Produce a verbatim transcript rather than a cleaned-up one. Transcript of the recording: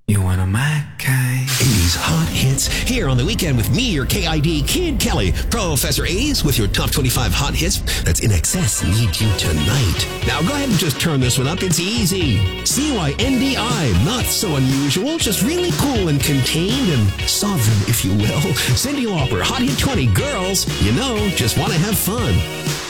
You want a Mac guy? eighties Hot Hits here on the weekend with me, your K I D Kid Kelly, Professor A's with your top twenty-five hot hits that's in excess need you tonight. Now go ahead and just turn this one up. It's easy. C Y N D I, not so unusual, just really cool and contained and sovereign, if you will. Cyndi Lauper, Hot Hit twenty, girls, you know, just want to have fun.